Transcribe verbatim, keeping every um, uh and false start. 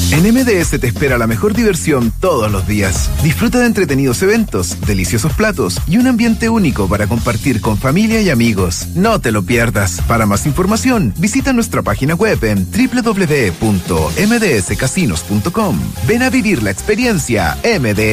En M D S te espera la mejor diversión todos los días. Disfruta de entretenidos eventos, deliciosos platos y un ambiente único para compartir con familia y amigos. No te lo pierdas. Para más información, visita nuestra página web en doble u doble u doble u punto m d s casinos punto com. Ven a vivir la experiencia M D S.